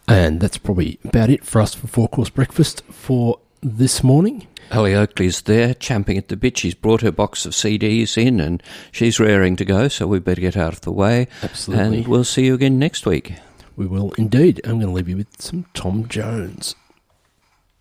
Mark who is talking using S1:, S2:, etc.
S1: And that's probably about it for us for Four Course Breakfast for this morning.
S2: Ellie Oakley's there, champing at the bit. She's brought her box of CDs in and she's raring to go, so we better get out of the way.
S1: Absolutely.
S2: And we'll see you again next week.
S1: We will indeed. I'm going to leave you with some Tom Jones.